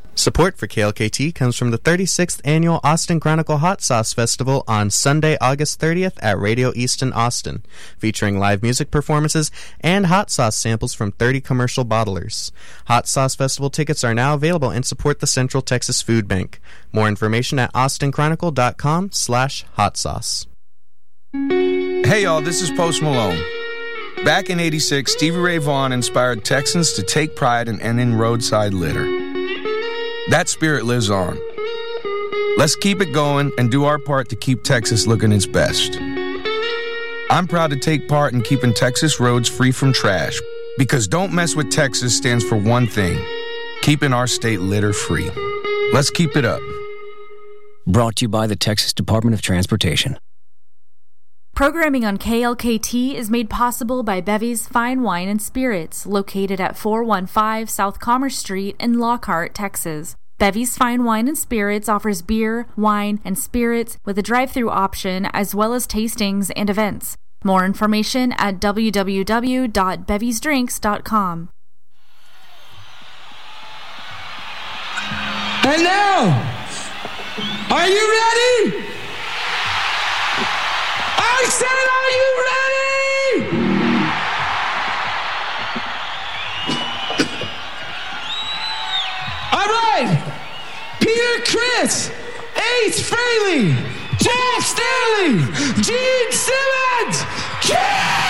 Support for KLKT comes from the 36th Annual Austin Chronicle Hot Sauce Festival on Sunday, August 30th at Radio East in Austin, featuring live music performances and hot sauce samples from 30 commercial bottlers. Hot Sauce Festival tickets are now available and support the Central Texas Food Bank. More information at austinchronicle.com/hot sauce. Hey y'all, this is Post Malone. Back in '86, Stevie Ray Vaughan inspired Texans to take pride in ending roadside litter. That spirit lives on. Let's keep it going and do our part to keep Texas looking its best. I'm proud to take part in keeping Texas roads free from trash, because Don't Mess with Texas stands for one thing: keeping our state litter-free. Let's keep it up. Brought to you by the Texas Department of Transportation. Programming on KLKT is made possible by Bevy's Fine Wine and Spirits, located at 415 South Commerce Street in Lockhart, Texas. Bevy's Fine Wine and Spirits offers beer, wine, and spirits with a drive-thru option, as well as tastings and events. More information at www.bevysdrinks.com. And now, are you ready? I said, are you ready? All right. Peter Criss, Ace Frehley, Jack Stanley, Gene Simmons,